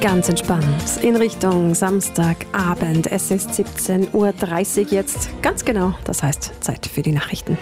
Ganz entspannt in Richtung Samstagabend. Es ist 17:30 Uhr jetzt. Ganz genau, das heißt Zeit für die Nachrichten.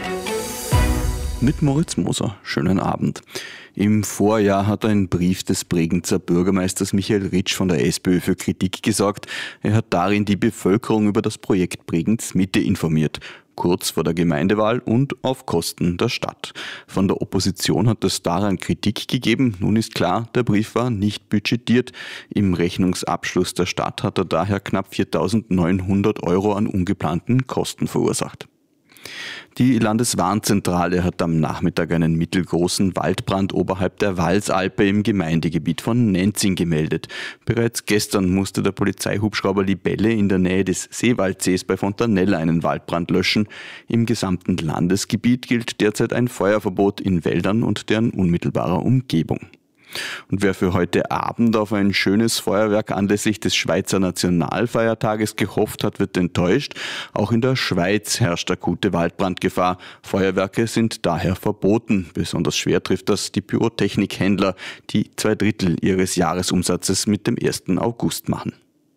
Mit Moritz Moser. Schönen Abend. Im Vorjahr hat ein Brief des Bregenzer Bürgermeisters Michael Ritsch von der SPÖ für Kritik gesorgt. Er hat darin die Bevölkerung über das Projekt Bregenz Mitte informiert. Kurz vor der Gemeindewahl und auf Kosten der Stadt. Von der Opposition hat es daran Kritik gegeben. Nun ist klar, der Brief war nicht budgetiert. Im Rechnungsabschluss der Stadt hat er daher knapp 4.900 € an ungeplanten Kosten verursacht. Die Landeswarnzentrale hat am Nachmittag einen mittelgroßen Waldbrand oberhalb der Walsalpe im Gemeindegebiet von Nenzing gemeldet. Bereits gestern musste der Polizeihubschrauber Libelle in der Nähe des Seewaldsees bei Fontanella einen Waldbrand löschen. Im gesamten Landesgebiet gilt derzeit ein Feuerverbot in Wäldern und deren unmittelbarer Umgebung. Und wer für heute Abend auf ein schönes Feuerwerk anlässlich des Schweizer Nationalfeiertages gehofft hat, wird enttäuscht. Auch in der Schweiz herrscht akute Waldbrandgefahr. Feuerwerke sind daher verboten. Besonders schwer trifft das die Pyrotechnikhändler, die 2/3 ihres Jahresumsatzes mit dem 1. August machen.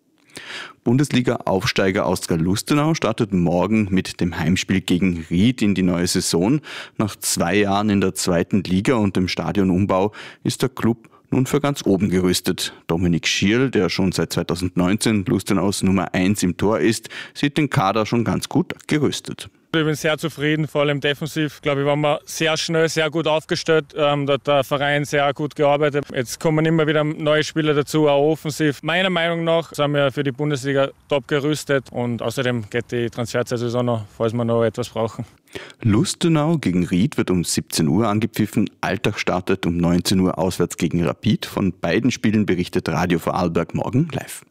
Bundesliga-Aufsteiger Austria Lustenau startet morgen mit dem Heimspiel gegen Ried in die neue Saison. Nach 2 Jahren in der 2. Liga und dem Stadionumbau ist der Klub nun für ganz oben gerüstet. Dominik Schierl, der schon seit 2019 Lustenaus Nummer 1 im Tor ist, sieht den Kader schon ganz gut gerüstet. Ich bin sehr zufrieden, vor allem defensiv. Ich glaube, wir waren sehr schnell, sehr gut aufgestellt. Da hat der Verein sehr gut gearbeitet. Jetzt kommen immer wieder neue Spieler dazu, auch offensiv. Meiner Meinung nach sind wir für die Bundesliga top gerüstet und außerdem geht die Transferzeit-Saison noch, falls wir noch etwas brauchen. Lustenau gegen Ried wird um 17 Uhr angepfiffen. Alltag startet um 19 Uhr auswärts gegen Rapid. Von beiden Spielen berichtet Radio Vorarlberg morgen live.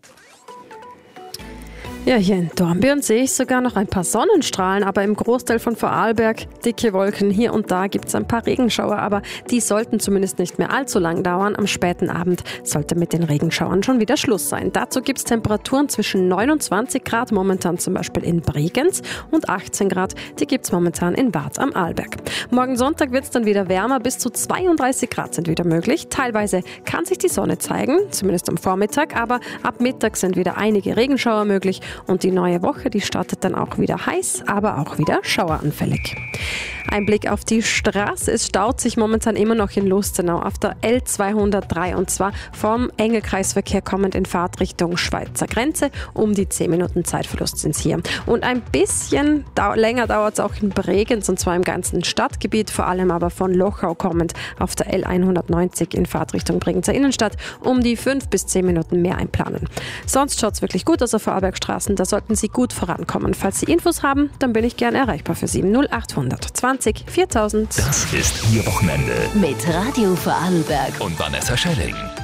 Ja, hier in Dornbirn sehe ich sogar noch ein paar Sonnenstrahlen, aber im Großteil von Vorarlberg dicke Wolken. Hier und da gibt es ein paar Regenschauer, aber die sollten zumindest nicht mehr allzu lang dauern. Am späten Abend sollte mit den Regenschauern schon wieder Schluss sein. Dazu gibt es Temperaturen zwischen 29 Grad, momentan zum Beispiel in Bregenz, und 18 Grad, die gibt es momentan in Barth am Arlberg. Morgen Sonntag wird es dann wieder wärmer, bis zu 32 Grad sind wieder möglich. Teilweise kann sich die Sonne zeigen, zumindest am Vormittag, aber ab Mittag sind wieder einige Regenschauer möglich. Und die neue Woche, die startet dann auch wieder heiß, aber auch wieder schaueranfällig. Ein Blick auf die Straße. Es staut sich momentan immer noch in Lustenau auf der L203 und zwar vom Engelkreisverkehr kommend in Fahrtrichtung Schweizer Grenze. Um die 10 Minuten Zeitverlust sind es hier. Und ein bisschen länger dauert es auch in Bregenz und zwar im ganzen Stadtgebiet, vor allem aber von Lochau kommend auf der L190 in Fahrtrichtung Bregenzer Innenstadt. Um die 5 bis 10 Minuten mehr einplanen. Sonst schaut es wirklich gut aus auf Vorarlbergstraßen. Da sollten Sie gut vorankommen. Falls Sie Infos haben, dann bin ich gerne erreichbar für Sie. 0800 20 4000. Das ist Ihr Wochenende. Mit Radio Vorarlberg Und Vanessa Schelling.